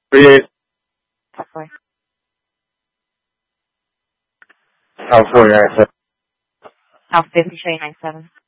38. California. California, 97. South 50, show you 97.